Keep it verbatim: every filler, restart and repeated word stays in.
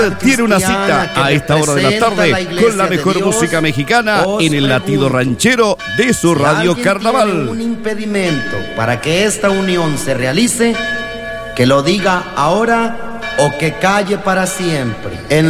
Tiene una cita a esta hora de la tarde la con la mejor Dios, música mexicana en el latido ranchero de su si Radio Carnaval. Tiene un impedimento para que esta unión se realice, que lo diga ahora o que calle para siempre. En